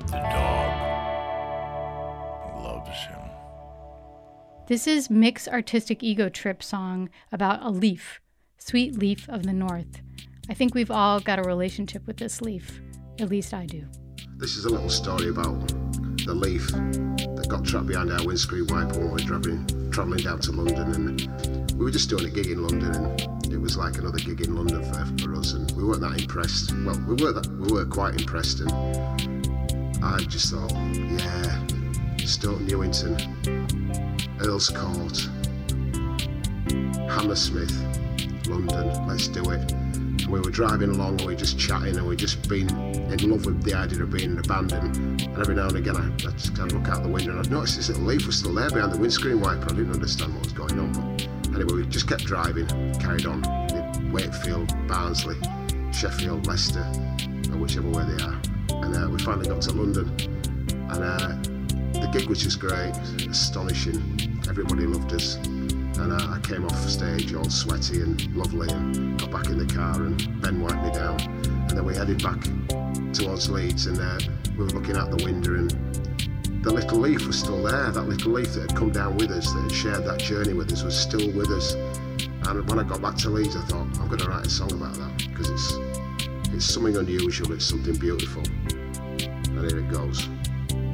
The dog loves him. This is Mick's artistic ego trip song about a leaf, sweet leaf of the north. I think we've all got a relationship with this leaf. At least I do. This is a little story about the leaf that got trapped behind our windscreen wiper when we were travelling down to London, and we were just doing a gig in London, and it was like another gig in London for us, and we weren't that impressed. Well, we were quite impressed, and I just thought, yeah, Stoke Newington, Earl's Court, Hammersmith, London, let's do it. And we were driving along and we were just chatting and we just been in love with the idea of being in a band, and every now and again I'd look out the window and I'd notice this little leaf was still there behind the windscreen wiper. I didn't understand what was going on, but anyway, we just kept driving, carried on, Wakefield, Barnsley, Sheffield, Leicester, or whichever way they are, and we finally got to London, and the gig was just great, astonishing, everybody loved us. And I came off stage all sweaty and lovely and got back in the car and Ben wiped me down. And then we headed back towards Leeds, and we were looking out the window, and the little leaf was still there. That little leaf that had come down with us, that had shared that journey with us, was still with us. And when I got back to Leeds, I thought, I'm going to write a song about that, because it's something unusual, it's something beautiful. And here it goes.